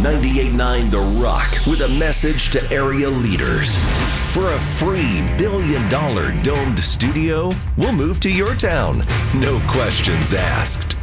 98.9 The Rock with a message to area leaders. For a free $1 billion domed studio, we'll move to your town. No questions asked.